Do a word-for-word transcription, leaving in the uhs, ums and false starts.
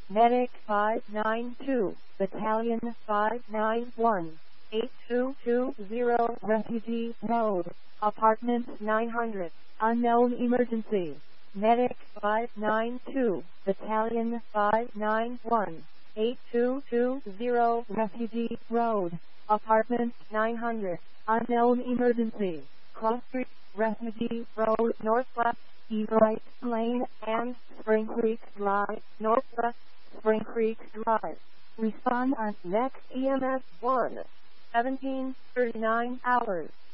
Medic five nine two, Battalion five nine one, eight two two zero, Refugee Road, Apartment nine hundred, unknown emergency. Medic five nine two, Battalion five nine one, eight two two zero, Refugee Road, Apartment nine hundred, unknown emergency. Cross Street, Refugee Road, Northwest, East Right Lane, and Spring Creek Drive, Northwest, Spring Creek Drive. Respond on next E M S one, seventeen thirty-nine hours.